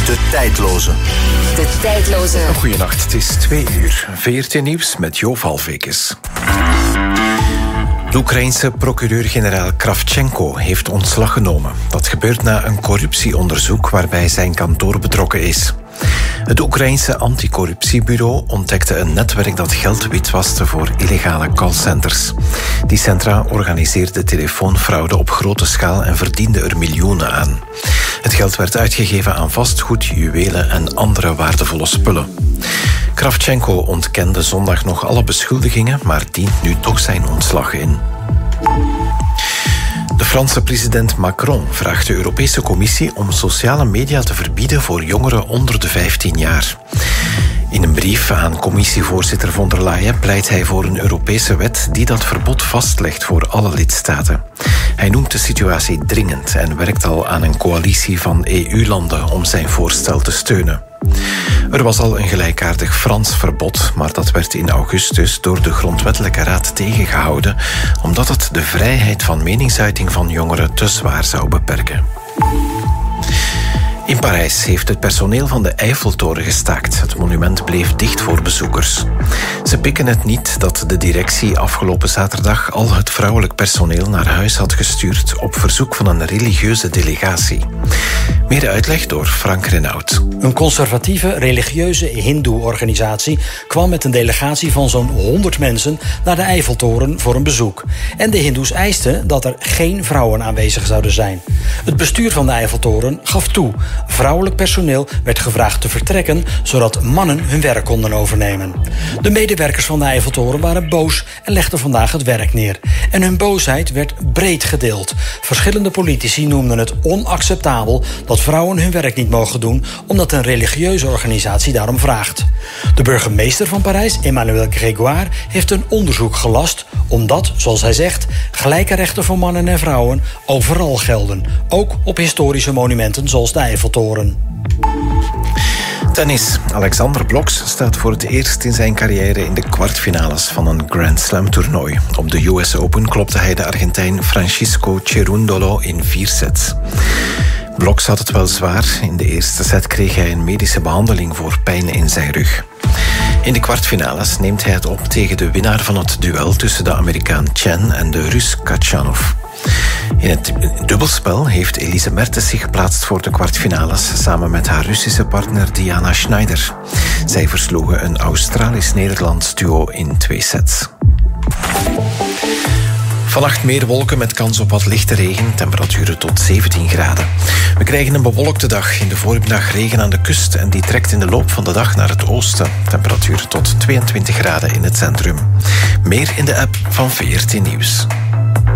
De tijdloze. De tijdloze. Goedenacht, het is 2:00. VRT Nieuws met Jo Valvekes. De Oekraïense procureur-generaal Kravchenko heeft ontslag genomen. Dat gebeurt na een corruptieonderzoek waarbij zijn kantoor betrokken is. Het Oekraïense anticorruptiebureau ontdekte een netwerk dat geld witwaste voor illegale callcenters. Die centra organiseerden telefoonfraude op grote schaal en verdienden er miljoenen aan. Het geld werd uitgegeven aan vastgoed, juwelen en andere waardevolle spullen. Kravchenko ontkende zondag nog alle beschuldigingen, maar dient nu toch zijn ontslag in. De Franse president Macron vraagt de Europese Commissie om sociale media te verbieden voor jongeren onder de 15 jaar. In een brief aan commissievoorzitter von der Leyen pleit hij voor een Europese wet die dat verbod vastlegt voor alle lidstaten. Hij noemt de situatie dringend en werkt al aan een coalitie van EU-landen om zijn voorstel te steunen. Er was al een gelijkaardig Frans verbod, maar dat werd in augustus door de Grondwettelijke Raad tegengehouden, omdat het de vrijheid van meningsuiting van jongeren te zwaar zou beperken. In Parijs heeft het personeel van de Eiffeltoren gestaakt. Het monument bleef dicht voor bezoekers. Ze pikken het niet dat de directie afgelopen zaterdag al het vrouwelijk personeel naar huis had gestuurd op verzoek van een religieuze delegatie. Meer uitleg door Frank Renaud. Een conservatieve religieuze hindoe-organisatie kwam met een delegatie van zo'n 100 mensen naar de Eiffeltoren voor een bezoek. En de hindoes eisten dat er geen vrouwen aanwezig zouden zijn. Het bestuur van de Eiffeltoren gaf toe. Vrouwelijk personeel werd gevraagd te vertrekken, zodat mannen hun werk konden overnemen. De medewerkers van de Eiffeltoren waren boos en legden vandaag het werk neer. En hun boosheid werd breed gedeeld. Verschillende politici noemden het onacceptabel dat vrouwen hun werk niet mogen doen, omdat een religieuze organisatie daarom vraagt. De burgemeester van Parijs, Emmanuel Grégoire, heeft een onderzoek gelast, omdat, zoals hij zegt, gelijke rechten voor mannen en vrouwen overal gelden. Ook op historische monumenten zoals de Eiffeltoren. Tennis. Alexander Bloksch staat voor het eerst in zijn carrière in de kwartfinales van een Grand Slam toernooi. Op de US Open klopte hij de Argentijn Francisco Cerundolo in 4 sets. Bloksch had het wel zwaar. In de eerste set kreeg hij een medische behandeling voor pijn in zijn rug. In de kwartfinales neemt hij het op tegen de winnaar van het duel tussen de Amerikaan Chen en de Rus Khachanov. In het dubbelspel heeft Elise Mertens zich geplaatst voor de kwartfinales samen met haar Russische partner Diana Schneider. Zij versloegen een Australisch-Nederlands duo in 2 sets. Vannacht meer wolken met kans op wat lichte regen, temperaturen tot 17 graden. We krijgen een bewolkte dag, in de voormiddag regen aan de kust en die trekt in de loop van de dag naar het oosten. Temperatuur tot 22 graden in het centrum. Meer in de app van VRT Nieuws.